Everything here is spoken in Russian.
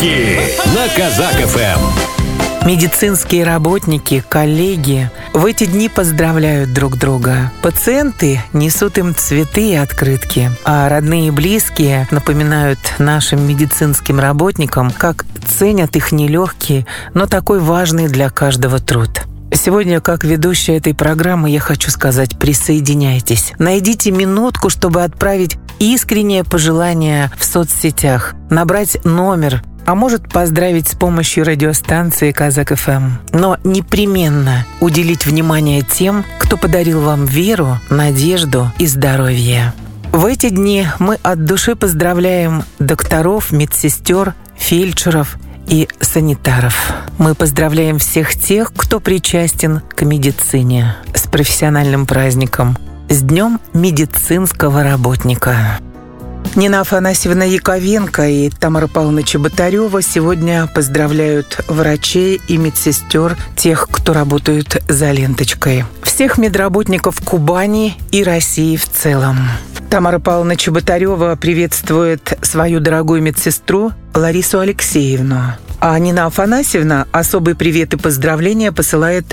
Подарки на Казак-ФМ. Медицинские работники, коллеги в эти дни поздравляют друг друга. Пациенты несут им цветы и открытки, а родные и близкие напоминают нашим медицинским работникам, как ценят их нелегкий, но такой важный для каждого труд. Сегодня, как ведущая этой программы, я хочу сказать: присоединяйтесь. Найдите минутку, чтобы отправить искреннее пожелание в соцсетях, набрать номер, а может поздравить с помощью радиостанции Казак-ФМ. Но непременно уделить внимание тем, кто подарил вам веру, надежду и здоровье. В эти дни мы от души поздравляем докторов, медсестер, фельдшеров и санитаров. Мы поздравляем всех тех, кто причастен к медицине, с профессиональным праздником, с Днем медицинского работника. Нина Афанасьевна Яковенко и Тамара Павловна Чеботарева сегодня поздравляют врачей и медсестер, тех, кто работают за ленточкой, всех медработников Кубани и России в целом. Тамара Павловна Чеботарева приветствует свою дорогую медсестру Ларису Алексеевну. А Нина Афанасьевна особый привет и поздравления посылает